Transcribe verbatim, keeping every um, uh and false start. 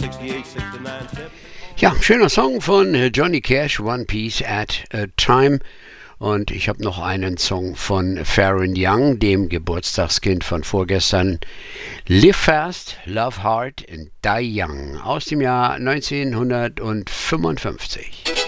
Ja, schöner Song von Johnny Cash, One Piece at a Time. Und ich habe noch einen Song von Pharoah Young, dem Geburtstagskind von vorgestern. Live Fast, Love Hard and Die Young aus dem Jahr neunzehnhundertfünfundfünfzig.